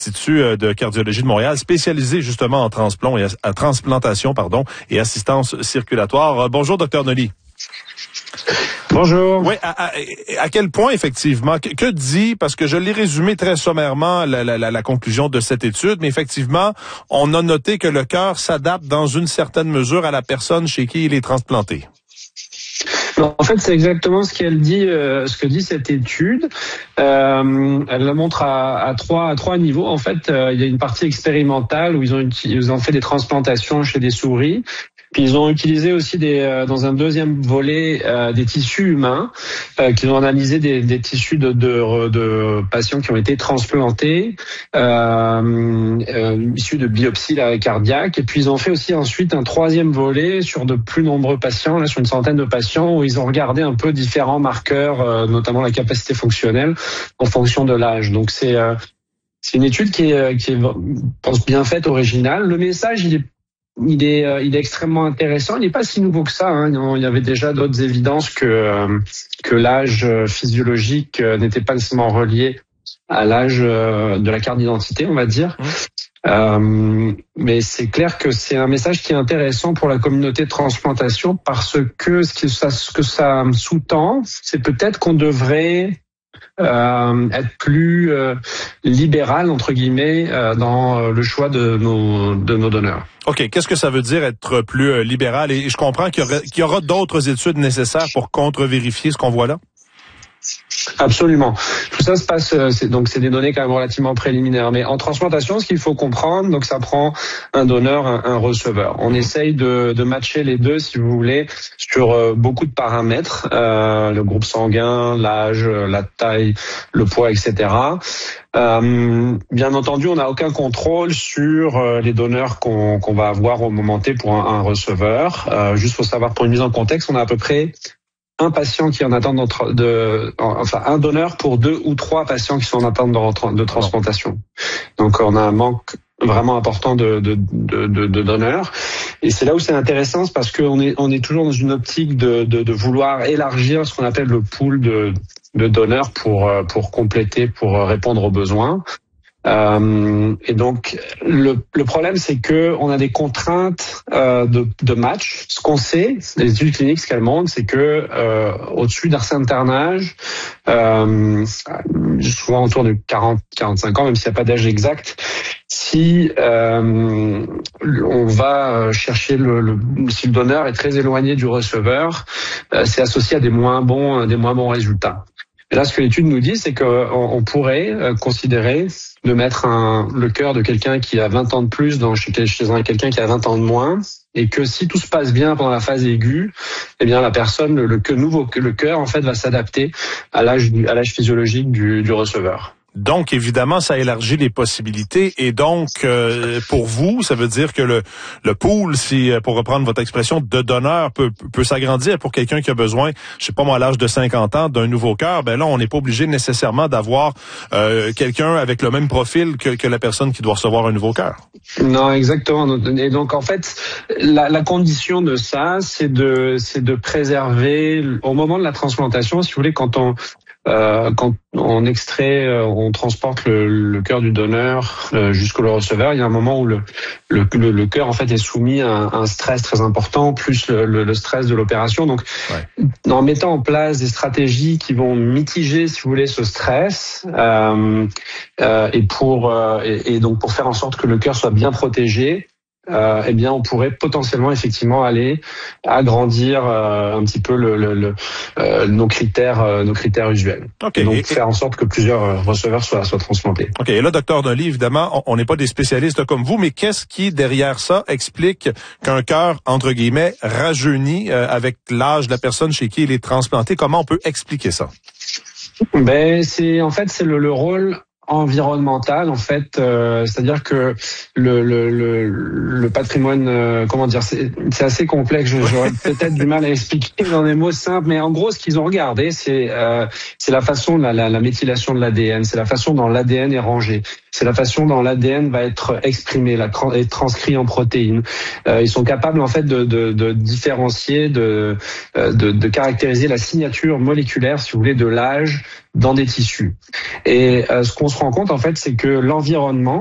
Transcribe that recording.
Institut de cardiologie de Montréal, spécialisé justement en transplantation et assistance circulatoire. Bonjour, Dr Noly. Bonjour. Oui, à quel point, effectivement, que dit, parce que je l'ai résumé très sommairement, la conclusion de cette étude, mais effectivement, on a noté que le cœur s'adapte dans une certaine mesure à la personne chez qui il est transplanté. En fait, c'est exactement ce qu'elle dit, ce que dit cette étude. Elle le montre à trois niveaux. En fait, il y a une partie expérimentale où ils ont fait des transplantations chez des souris. Puis ils ont utilisé aussi dans un deuxième volet des tissus humains qu'ils ont analysé des tissus de patients qui ont été transplantés issus de biopsies cardiaques. Et puis ils ont fait aussi ensuite un troisième volet sur de plus nombreux patients, là sur une centaine de patients, où ils ont regardé un peu différents marqueurs, notamment la capacité fonctionnelle en fonction de l'âge. Donc c'est une étude qui est je pense bien faite, originale. Le message il est extrêmement intéressant. Il n'est pas si nouveau que ça. Il y avait déjà d'autres évidences que l'âge physiologique n'était pas nécessairement relié à l'âge de la carte d'identité, on va dire. Mais c'est clair que c'est un message qui est intéressant pour la communauté de transplantation parce que ce que ça sous-tend, c'est peut-être qu'on devrait être plus libéral entre guillemets dans le choix de nos donneurs. OK, qu'est-ce que ça veut dire être plus libéral? Et je comprends qu'il y aura d'autres études nécessaires pour contre-vérifier ce qu'on voit là? Absolument. Tout ça se passe, c'est des données quand même relativement préliminaires. Mais en transplantation, ce qu'il faut comprendre, donc ça prend un donneur, un receveur. On essaye de matcher les deux, si vous voulez, sur beaucoup de paramètres, le groupe sanguin, l'âge, la taille, le poids, etc. Bien entendu, on n'a aucun contrôle sur les donneurs qu'on va avoir au moment T pour un receveur. Juste faut savoir, pour une mise en contexte, on a à peu près un patient qui est en attente un donneur pour 2 ou 3 patients qui sont en attente de transplantation. Donc on a un manque vraiment important de donneurs. Et c'est là où c'est intéressant, c'est parce qu'on est toujours dans une optique de vouloir élargir ce qu'on appelle le pool de donneurs pour compléter, pour répondre aux besoins. Et donc le problème, c'est que on a des contraintes de match. Ce qu'on sait, les études cliniques, ce qu'elles montrent, c'est que au-dessus d'un certain âge, souvent autour de 40-45 ans, même s'il n'y a pas d'âge exact, si on va chercher si le donneur est très éloigné du receveur, c'est associé à des moins bons résultats. Et là, ce que l'étude nous dit, c'est qu'on pourrait considérer de mettre le cœur de quelqu'un qui a 20 ans de plus chez quelqu'un qui a 20 ans de moins, et que si tout se passe bien pendant la phase aiguë, eh bien la personne, le cœur en fait va s'adapter à l'âge physiologique du receveur. Donc, évidemment, ça élargit les possibilités. Et donc, pour vous, ça veut dire que le pool, pour reprendre votre expression, de donneurs peut s'agrandir pour quelqu'un qui a besoin, je sais pas moi, à l'âge de 50 ans, d'un nouveau cœur. Ben là, on n'est pas obligé nécessairement d'avoir quelqu'un avec le même profil que la personne qui doit recevoir un nouveau cœur. Non, exactement. Et donc, en fait, la condition de ça, c'est de préserver, au moment de la transplantation, si vous voulez, quand on extrait, on transporte le cœur du donneur jusqu'au receveur, il y a un moment où le cœur en fait est soumis à un stress très important, plus le stress de l'opération. Donc, en mettant en place des stratégies qui vont mitiger, si vous voulez, ce stress, et donc pour faire en sorte que le cœur soit bien protégé, eh bien, on pourrait potentiellement effectivement aller agrandir un petit peu nos critères usuels. Okay. Et donc faire en sorte que plusieurs receveurs soient transplantés. Ok. Et là, Dr Noly, évidemment, on n'est pas des spécialistes comme vous, mais qu'est-ce qui derrière ça explique qu'un cœur entre guillemets rajeunit avec l'âge de la personne chez qui il est transplanté? Comment on peut expliquer ça? Ben c'est le rôle environnemental, en fait, c'est-à-dire que le patrimoine, c'est assez complexe. J'aurais peut-être du mal à expliquer dans des mots simples, mais en gros, ce qu'ils ont regardé, c'est la façon, la méthylation de l'ADN, c'est la façon dont l'ADN est rangé. c'est la façon dont l'ADN va être exprimé, et transcrit en protéines. Ils sont capables en fait de différencier, de caractériser la signature moléculaire, si vous voulez, de l'âge dans des tissus. Et ce qu'on se rend compte en fait, c'est que l'environnement